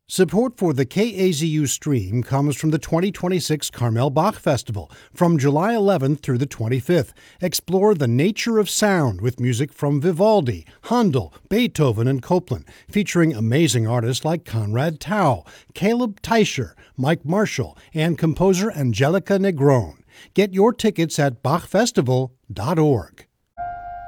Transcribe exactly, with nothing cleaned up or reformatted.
Support for the K A Z U stream comes from the twenty twenty-six Carmel Bach Festival. From July eleventh through the twenty-fifth, explore the nature of sound with music from Vivaldi, Handel, Beethoven, and Copland, featuring amazing artists like Conrad Tao, Caleb Teicher, Mike Marshall, and composer Angelica Negron. Get your tickets at bach festival dot org.